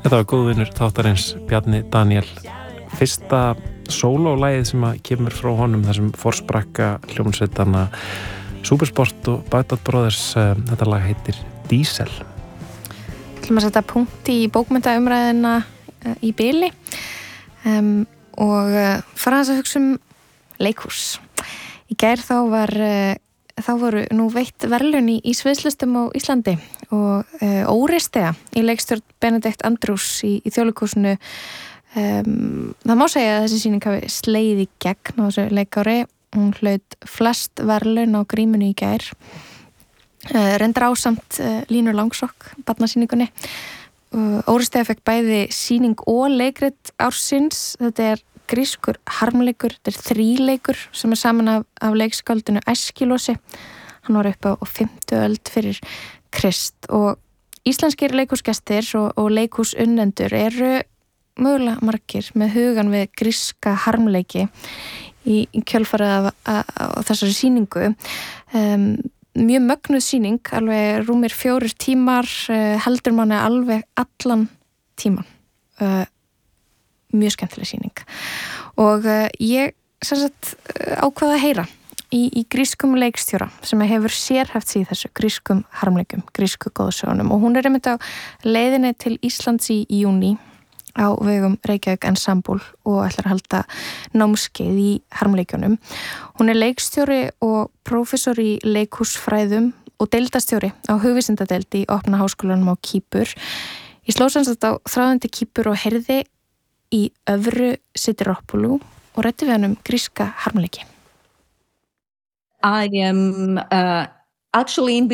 Þetta var góðvinur þáttarins Bjarni Daníel. Fyrsta sólólagið sem að kemur frá honum, þessum forsprakka hljómsveitanna Supersport og Bagdad Brothers. Þetta lag heitir Diesel. Ætlum að setja punkt í bókmenntaumræðina í bili og fara að hugsa leikhús. Í gær þá voru nú veitt verðlaun í sviðslistum á Íslandi og Órestea í leikstjórn Benedikt Andrews í Þjóðleikhúsinu. Það má segja að þessi sýning hafi slegið í gegn á þessu leikári. Hún hlaut flest verðlaun á Grímunni í gær. Reyndar ásamt Línu Langsokk, barnasýningunni. Órestea fekk bæði sýning og leikrit ársins. Þetta grískur harmleikur, þetta þríleikur sem saman af leikskáldinu Æskilósi. Hann var upp á 5. öld fyrir Krist og íslenskir leikhúsgestir og leikhúsunnendur eru mögulega margir með hugan við gríska harmleiki í kjölfarið af þessari sýningu. Mjög mögnuð sýning, alveg rúmir 4 tímar, heldur manni alveg allan tíman. Mjög skemmtileg sýning og ég ákvað að heyra í grískum leikstjóra sem hefur sérhæft sig í þessu grískum harmleikum, grísku góðsögunum og hún einmitt á leiðinni til Íslands í júní á vegum Reykjavík Ensemble og ætlar að halda námskeið í harmleikjunum. Hún leikstjóri og prófessor í leikhúsfræðum og deildastjóri á hugvísindadeild í Opna háskólanum á Kýpur. Ég sló semsagt á þráðandi Kýpur og heyrði í Övru Sidiropoulou og ræddi við hann gríska harmleiki. I am actually in